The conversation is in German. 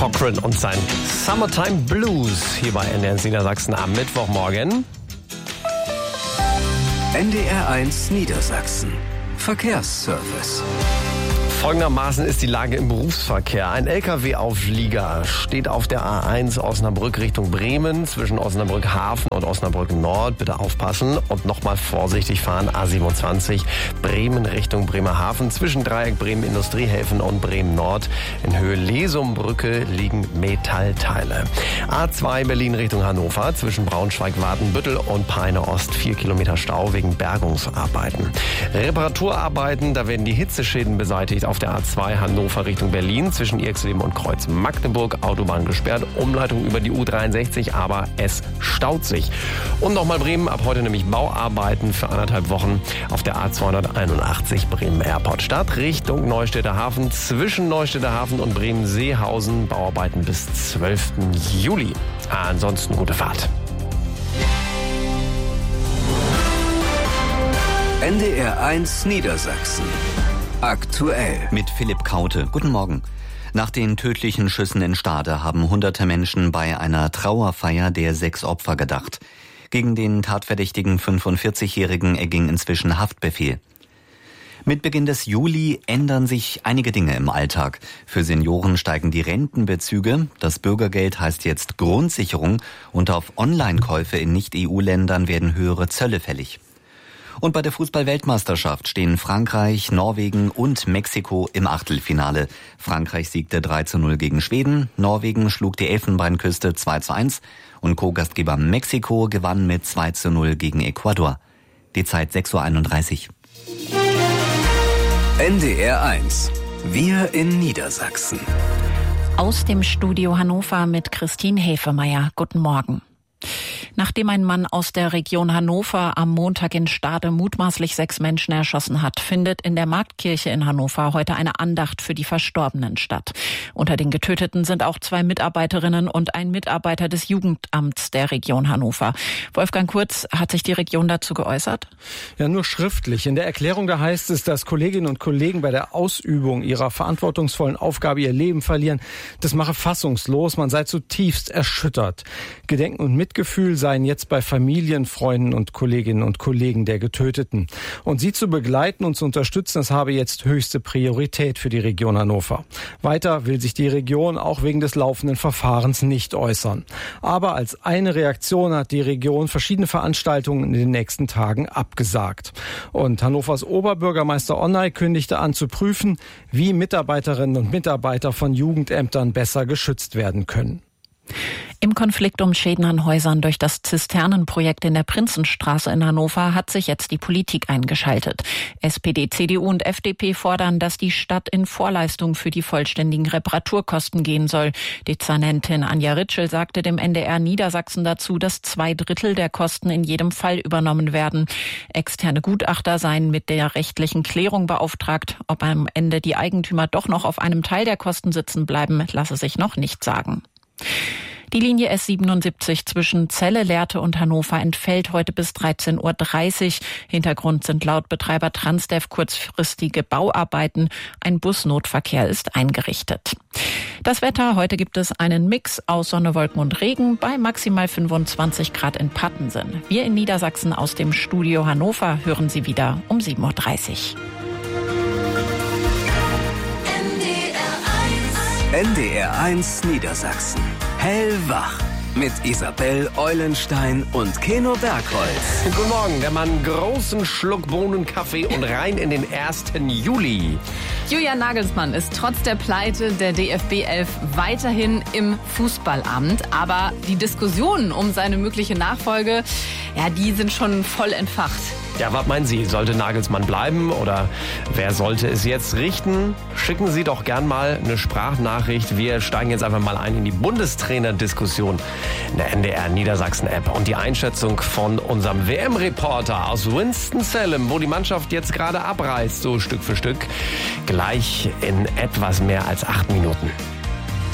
Cochran und sein Summertime Blues hier bei NDR Niedersachsen am Mittwochmorgen. NDR1 Niedersachsen. Verkehrsservice. Folgendermaßen ist die Lage im Berufsverkehr. Ein LKW-Auflieger steht auf der A1 Osnabrück Richtung Bremen zwischen Osnabrück Hafen und Osnabrück Nord. Bitte aufpassen und nochmal vorsichtig fahren. A27 Bremen Richtung Bremerhaven zwischen Dreieck Bremen Industriehäfen und Bremen Nord. In Höhe Lesumbrücke liegen Metallteile. A2 Berlin Richtung Hannover zwischen Braunschweig-Wadenbüttel und Peine Ost 4 Kilometer Stau wegen Bergungsarbeiten. Reparaturarbeiten, da werden die Hitzeschäden beseitigt. Auf der A2 Hannover Richtung Berlin zwischen Irxleben und Kreuz Magdeburg. Autobahn gesperrt, Umleitung über die U63, aber es staut sich. Und nochmal Bremen, ab heute nämlich Bauarbeiten für 1,5 Wochen auf der A281 Bremen-Airport Stadt Richtung Neustädter Hafen. Zwischen Neustädter Hafen und Bremen-Seehausen Bauarbeiten bis 12. Juli. Ansonsten gute Fahrt. NDR1 Niedersachsen. Aktuell. Mit Philipp Kaute. Guten Morgen. Nach den tödlichen Schüssen in Stade haben hunderte Menschen bei einer Trauerfeier der 6 Opfer gedacht. Gegen den tatverdächtigen 45-Jährigen erging inzwischen Haftbefehl. Mit Beginn des Juli ändern sich einige Dinge im Alltag. Für Senioren steigen die Rentenbezüge, das Bürgergeld heißt jetzt Grundsicherung und auf Online-Käufe in Nicht-EU-Ländern werden höhere Zölle fällig. Und bei der Fußball-Weltmeisterschaft stehen Frankreich, Norwegen und Mexiko im Achtelfinale. Frankreich siegte 3:0 gegen Schweden, Norwegen schlug die Elfenbeinküste 2:1 und Co-Gastgeber Mexiko gewann mit 2:0 gegen Ecuador. Die Zeit 6:31 Uhr. NDR1. Wir in Niedersachsen. Aus dem Studio Hannover mit Christine Hefemeyer. Guten Morgen. Nachdem ein Mann aus der Region Hannover am Montag in Stade mutmaßlich 6 Menschen erschossen hat, findet in der Marktkirche in Hannover heute eine Andacht für die Verstorbenen statt. Unter den Getöteten sind auch 2 Mitarbeiterinnen und ein Mitarbeiter des Jugendamts der Region Hannover. Wolfgang Kurz, hat sich die Region dazu geäußert? Ja, nur schriftlich. In der Erklärung da heißt es, dass Kolleginnen und Kollegen bei der Ausübung ihrer verantwortungsvollen Aufgabe ihr Leben verlieren. Das mache fassungslos, man sei zutiefst erschüttert. Gedenken und Mitgefühl seien jetzt bei Familien, Freunden und Kolleginnen und Kollegen der Getöteten. Und sie zu begleiten und zu unterstützen, das habe jetzt höchste Priorität für die Region Hannover. Weiter will sich die Region auch wegen des laufenden Verfahrens nicht äußern. Aber als eine Reaktion hat die Region verschiedene Veranstaltungen in den nächsten Tagen abgesagt. Und Hannovers Oberbürgermeister Onnay kündigte an zu prüfen, wie Mitarbeiterinnen und Mitarbeiter von Jugendämtern besser geschützt werden können. Im Konflikt um Schäden an Häusern durch das Zisternenprojekt in der Prinzenstraße in Hannover hat sich jetzt die Politik eingeschaltet. SPD, CDU und FDP fordern, dass die Stadt in Vorleistung für die vollständigen Reparaturkosten gehen soll. Dezernentin Anja Ritschel sagte dem NDR Niedersachsen dazu, dass 2/3 der Kosten in jedem Fall übernommen werden. Externe Gutachter seien mit der rechtlichen Klärung beauftragt. Ob am Ende die Eigentümer doch noch auf einem Teil der Kosten sitzen bleiben, lasse sich noch nicht sagen. Die Linie S77 zwischen Celle, Lehrte und Hannover entfällt heute bis 13:30 Uhr. Hintergrund sind laut Betreiber Transdev kurzfristige Bauarbeiten. Ein Busnotverkehr ist eingerichtet. Das Wetter, heute gibt es einen Mix aus Sonne, Wolken und Regen bei maximal 25 Grad in Pattensen. Wir in Niedersachsen aus dem Studio Hannover hören Sie wieder um 7:30 Uhr. NDR1 Niedersachsen. Hellwach. Mit Isabel Eulenstein und Keno Bergholz. Guten Morgen, der Mann großen Schluck Bohnenkaffee und rein in den 1. Juli. Julian Nagelsmann ist trotz der Pleite der DFB 11 weiterhin im Fußballamt. Aber die Diskussionen um seine mögliche Nachfolge, ja, die sind schon voll entfacht. Ja, was meinen Sie? Sollte Nagelsmann bleiben oder wer sollte es jetzt richten? Schicken Sie doch gern mal eine Sprachnachricht. Wir steigen jetzt einfach mal ein in die Bundestrainer-Diskussion in der NDR Niedersachsen-App. Und die Einschätzung von unserem WM-Reporter aus Winston-Salem, wo die Mannschaft jetzt gerade abreist, so Stück für Stück, gleich in etwas mehr als 8 Minuten.